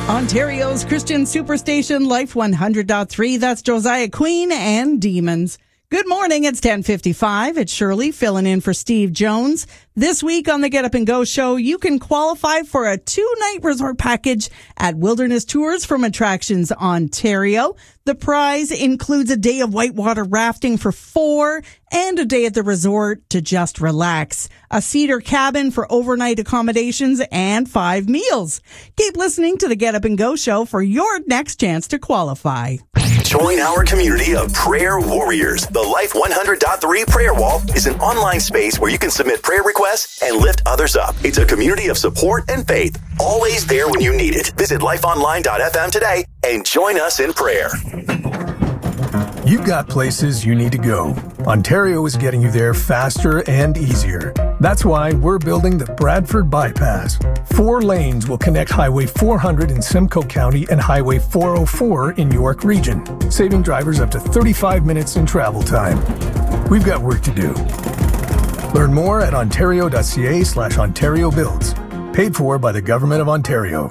Ontario's Christian Superstation, Life 100.3. That's Josiah Queen and Demons. Good morning. It's 10:55. It's Shirley filling in for Steve Jones. This week on the Get Up and Go show, you can qualify for a 2-night resort package at Wilderness Tours from Attractions Ontario. The prize includes a day of whitewater rafting for 4 and a day at the resort to just relax, a cedar cabin for overnight accommodations, and 5 meals. Keep listening to the Get Up and Go show for your next chance to qualify. Join our community of prayer warriors. The Life 100.3 Prayer Wall is an online space where you can submit prayer requests and lift others up. It's a community of support and faith, always there when you need it. Visit lifeonline.fm today and join us in prayer. You've got places you need to go. Ontario is getting you there faster and easier. That's why we're building the Bradford Bypass. 4 lanes will connect Highway 400 in Simcoe County and Highway 404 in York Region, saving drivers up to 35 minutes in travel time. We've got work to do. Learn more at ontario.ca/Ontario Builds. Paid for by the Government of Ontario.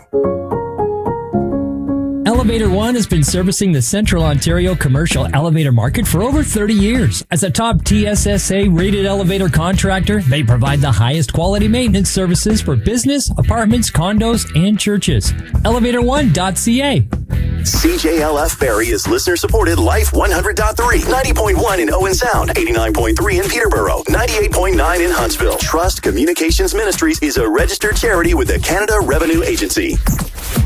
Elevator One has been servicing the Central Ontario commercial elevator market for over 30 years. As a top TSSA-rated elevator contractor, they provide the highest quality maintenance services for business, apartments, condos, and churches. ElevatorOne.ca. CJLF Barrie is listener-supported Life 100.3, 90.1 in Owen Sound, 89.3 in Peterborough, 98.9 in Huntsville. Trust Communications Ministries is a registered charity with the Canada Revenue Agency.